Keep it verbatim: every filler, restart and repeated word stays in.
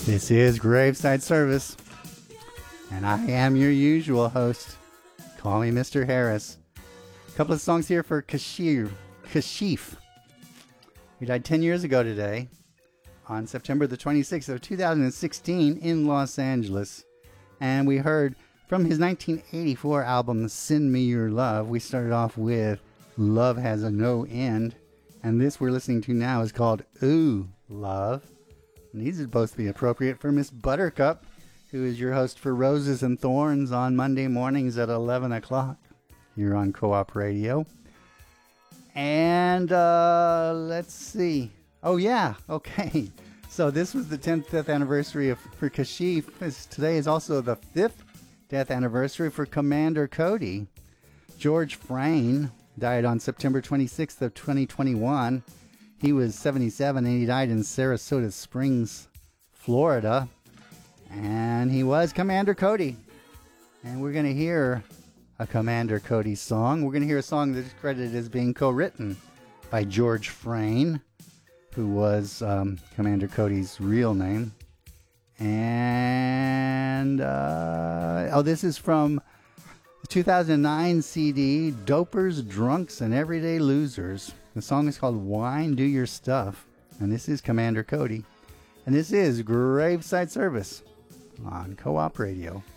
This is Graveside Service, and I am your usual host. Call me Mister Harris. A couple of songs here for Kashif. Kashif. He died ten years ago today, on September the twenty-sixth of two thousand sixteen in Los Angeles. And we heard from his nineteen eighty-four album, Send Me Your Love. We started off with Love Has a No End. And this we're listening to now is called Ooh, Love. And these are supposed to be appropriate for Miss Buttercup, who is your host for Roses and Thorns on Monday mornings at eleven o'clock here on Co-op Radio. And uh, let's see. Oh, yeah. Okay. So this was the tenth death anniversary of, for Kashif. Today is also the fifth death anniversary for Commander Cody. George Frayne died on September twenty-sixth of twenty twenty-one. He was seventy-seven and he died in Sarasota Springs, Florida. And he was Commander Cody. And we're going to hear a Commander Cody song. We're going to hear a song that is credited as being co-written by George Frayne, who was um, Commander Cody's real name. And, uh, oh, this is from the two thousand nine C D, Dopers, Drunks, and Everyday Losers. The song is called Wine Do Your Stuff. And this is Commander Cody. And this is Graveside Service on Co-op Radio.